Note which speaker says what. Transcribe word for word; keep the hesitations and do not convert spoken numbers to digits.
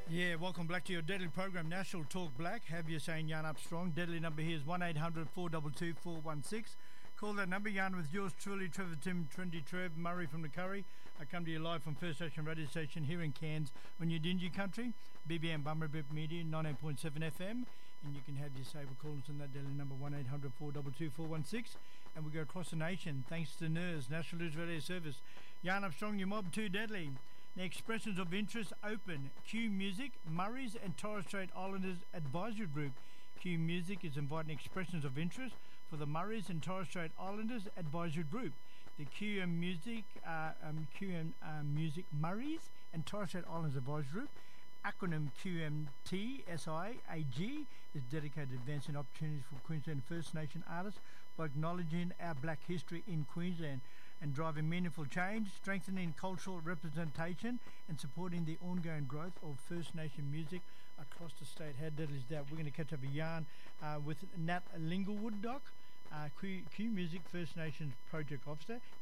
Speaker 1: Yeah, welcome back to your Deadly program, National Talk Black. Have you saying Yarn Up Strong. Deadly number here is one eight hundred four two two four one six. Call that number, Yarn with yours truly, Trevor Tim, Trendy Trev, Murray from the Curry. I come to you live from First Station Radio Station here in Cairns on your Dingy Country, B B M Bummerbip Media, ninety-eight point seven F M. And you can have your saber calls on that Deadly number, one eight hundred four two two four one six. And we go across the nation, thanks to N I R S, National News Radio Service. Yarn Up Strong, your mob too Deadly. The expressions of interest open. Q Music, Murray's and Torres Strait Islanders Advisory Group. Q Music is inviting expressions of interest for the Murray's and Torres Strait Islanders Advisory Group. The Q M Music, uh, um, Q M uh, Music Murray's and Torres Strait Islanders Advisory Group, acronym Q M T S I A G, is dedicated to advancing opportunities for Queensland First Nation artists by acknowledging our black history in Queensland and driving meaningful change, strengthening cultural representation and supporting the ongoing growth of First Nation music across the state. How deadly is that? We're going to catch up a yarn uh, with Nat Linglewood, Doc, uh, Q, Q Music First Nations Project Officer.